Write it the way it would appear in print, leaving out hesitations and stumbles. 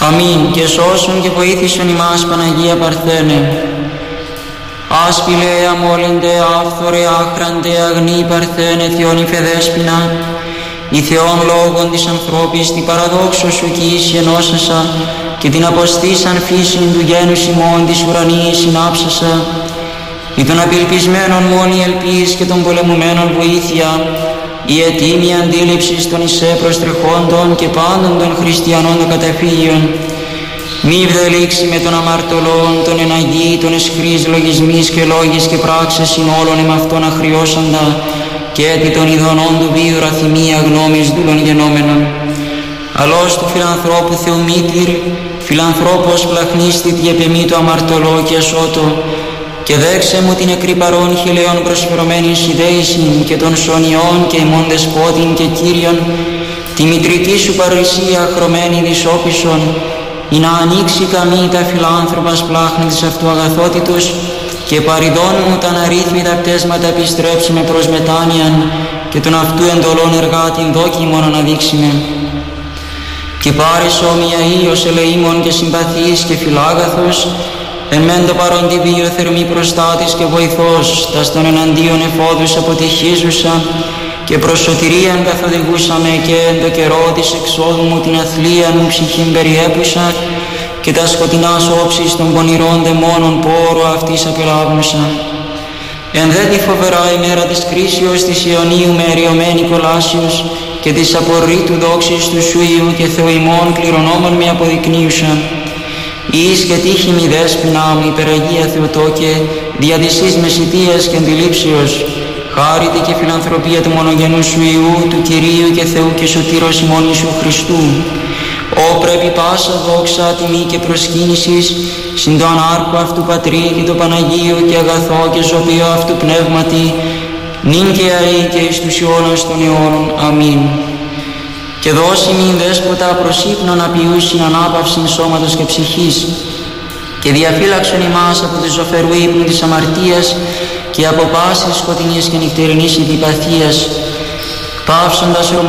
Αμήν. Και σώσον και βοήθησον ημάς Παναγία Παρθένε. Άσπηλε, αμόλυντε, άφθορε, άχραντε, αγνή Παρθένε, Θεόν υφεδέσποινα, η Θεόν λόγων της ανθρώπης, την παραδόξω σου κι ίση ενώσασα, και την αποστήσαν φύσιν του γένους ημών της ουρανής συνάψασα, ή των απελπισμένων μόνη ελπίς και των πολεμουμένων βοήθεια, η ετήμη αντίληψη των εισέ προστρεχόντων και πάντων των χριστιανών των καταφύγιων, μη βδελήξει με των αμαρτωλών, των εναγεί, των εσχρής λογισμής και λόγης και πράξες in όλων εμαυτών αχριώσαντα, και έτη των ειδονών του βίου ραθυμία γνώμης δούλων γενόμενων. Αλώς του φιλανθρώπου Θεομήτηρ, φιλανθρώπος πλαχνίστη διεπεμή το αμαρτωλό και ασώτο, και δέξε μου την νεκρή παρών χιλέων προσφερωμένην συνδέησιν και των σωνιών και ημών δεσπότην και Κύριον, τη μητρική σου παρουσία χρωμένη δυσόπισον, ή να ανοίξει καμή τα φιλάνθρωπας πλάχνη της αυτού αγαθότητος, και παριδών μου τα αναρρύθμιτα πτέσματα επιστρέψει με προς μετάνοιαν, και τον αυτού εντολών εργάτην δόκιμον αναδείξει με. Και πάρεις όμοια ίος ελεήμων και συμπαθής και φιλάγαθος, εν μεν το παρόντι βίο θερμή προστάτης και βοηθός, τας των εναντίον εφόδους αποτυχίζουσα, και προς σωτηρίαν καθοδηγούσαμε, και εν το καιρό της εξόδου μου την αθλίαν μου ψυχήν περιέπουσα, και τα σκοτεινάς όψεις των πονηρών δαιμόνων πόρο αυτής απελάβνουσα. Εν δε τη φοβερά ημέρα της κρίσεως της Ιωνίου με εριωμένη κολάσιος, και της απορρίτου δόξης του σου Υιού και Θεού ημών κληρονόμων με αποδεικνύουσα. Εις και τύχη μη δέσποινα μου υπεραγία Θεοτόκε, δια της εις μεσητείας και αντιλήψεως, χάρητη και φιλανθρωπία του μονογενού σου Υιού, του Κυρίου και Θεού και Σωτήρος ημών Ιησού Χριστού. Ω πρέπει πάσα δόξα, τιμή και προσκύνησης, συν το ανάρχο αυτού Πατρί και το Παναγίου και αγαθό και ζωπίο αυτού Πνεύματι, νυν και αεί και εις τους αιώνας των αιώνων. Αμήν. Και δώσει μην δέσποτα προς ύπνο να ποιούσιν ανάπαυσιν σώματος και ψυχής, και διαφύλαξον ημάς από τη ζωφερού ύπνου της αμαρτίας και από πάσης σκοτεινής και νυχτερινής ειδιπαθίας, πάυσοντας